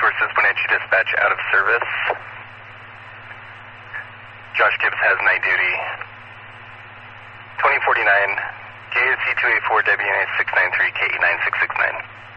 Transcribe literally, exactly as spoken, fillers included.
Resources, Wenatchee Dispatch out of service. Josh Gibbs has night duty. twenty forty-nine, K A C two eight four, W N A six nine three, K E nine six six nine.